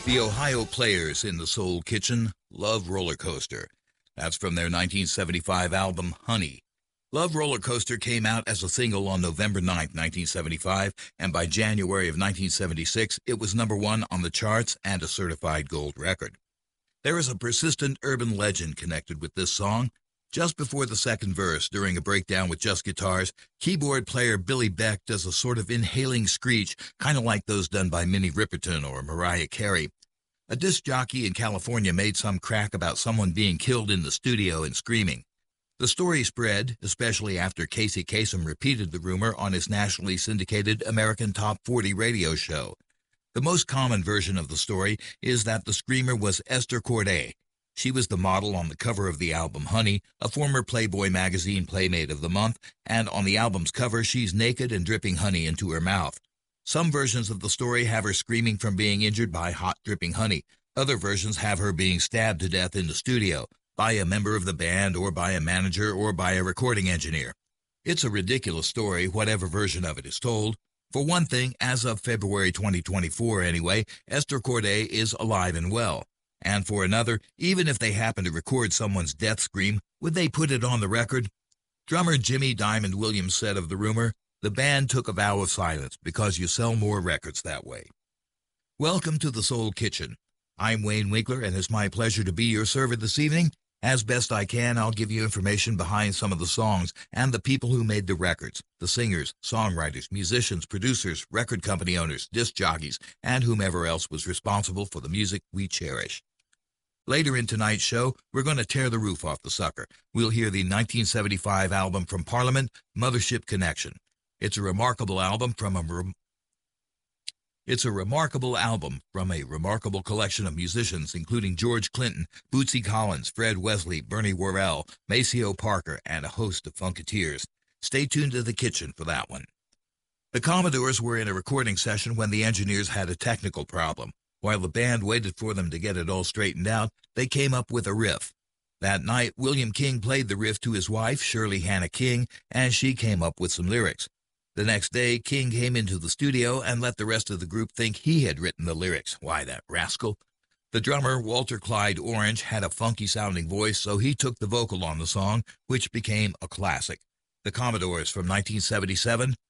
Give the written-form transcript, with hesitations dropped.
The Ohio Players in the Soul Kitchen, Love Roller Coaster. That's from their 1975 album, Honey. Love Roller Coaster came out as a single on November 9, 1975, and by January of 1976, it was number one on the charts and a certified gold record. There is a persistent urban legend connected with this song. Just before the second verse, during a breakdown with just guitars, keyboard player Billy Beck does a sort of inhaling screech, kind of like those done by Minnie Riperton or Mariah Carey. A disc jockey in California made some crack about someone being killed in the studio and screaming. The story spread, especially after Casey Kasem repeated the rumor on his nationally syndicated American Top 40 radio show. The most common version of the story is that the screamer was Esther Corday. She was the model on the cover of the album Honey, a former Playboy magazine Playmate of the Month, and on the album's cover she's naked and dripping honey into her mouth. Some versions of the story have her screaming from being injured by hot dripping honey. Other versions have her being stabbed to death in the studio, by a member of the band or by a manager or by a recording engineer. It's a ridiculous story, whatever version of it is told. For one thing, as of February 2024 anyway, Esther Corday is alive and well. And for another, even if they happen to record someone's death scream, would they put it on the record? Drummer Jimmy Diamond Williams said of the rumor, "The band took a vow of silence because you sell more records that way." Welcome to the Soul Kitchen. I'm Wayne Winkler, and it's my pleasure to be your server this evening. As best I can, I'll give you information behind some of the songs and the people who made the records, the singers, songwriters, musicians, producers, record company owners, disc jockeys, and whomever else was responsible for the music we cherish. Later in tonight's show, we're going to tear the roof off the sucker. We'll hear the 1975 album from Parliament, Mothership Connection. It's a remarkable album from a remarkable collection of musicians, including George Clinton, Bootsy Collins, Fred Wesley, Bernie Worrell, Maceo Parker, and a host of Funketeers. Stay tuned to the kitchen for that one. The Commodores were in a recording session when the engineers had a technical problem. While the band waited for them to get it all straightened out, they came up with a riff. That night, William King played the riff to his wife, Shirley Hannah King, and she came up with some lyrics. The next day, King came into the studio and let the rest of the group think he had written the lyrics. Why, that rascal. The drummer, Walter Clyde Orange, had a funky-sounding voice, so he took the vocal on the song, which became a classic. The Commodores from 1977,